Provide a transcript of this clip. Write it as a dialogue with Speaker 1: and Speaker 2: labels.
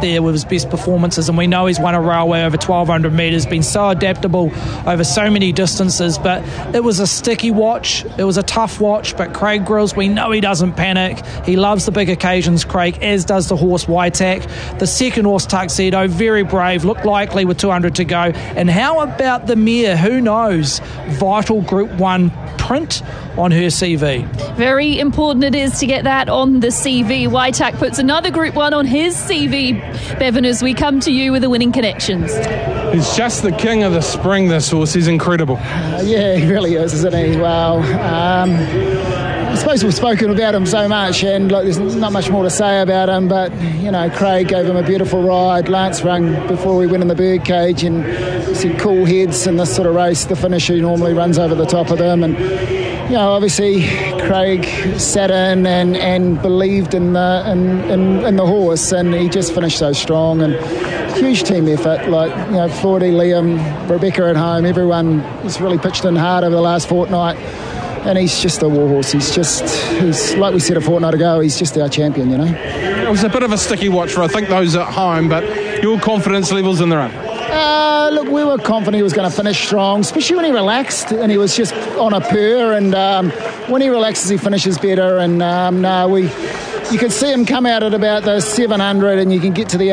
Speaker 1: there with his best performances, and we know he's won a railway over 1,200 metres, been so adaptable over so many distances. But it was a sticky watch, it was a tough watch, but Craig Grylls, we know he doesn't panic. He loves the big occasions, Craig, as does the horse Waitak. The second horse Tuxedo, very brave, looked likely with 200 to go. And how about the mare? Who knows? Vital Group 1 print on her CV.
Speaker 2: Very important it is to get that on the CV. Waitak puts another Group 1 on his CV. Bevan, as we come to you with the winning connections.
Speaker 3: He's just the king of the spring, this horse. He's incredible.
Speaker 4: Yeah, he really is, isn't he? Wow. I suppose we've spoken about him so much, and look, there's not much more to say about him, but you know, Craig gave him a beautiful ride. Lance rung before we went in the birdcage, and he said cool heads in this sort of race. The finisher normally runs over the top of them, and you know, obviously Craig sat in and believed in the horse, and he just finished so strong. And huge team effort, like, you know, Flordy, Liam, Rebecca at home, everyone has really pitched in hard over the last fortnight. And he's just a war horse. He's like we said a fortnight ago, he's just our champion, you know.
Speaker 3: It was a bit of a sticky watch for, I think, those at home, but your confidence levels in the run?
Speaker 4: Look, we were confident he was going to finish strong, especially when he relaxed and he was just on a purr. And when he relaxes, he finishes better. And you could see him come out at about the 700, and you can get to the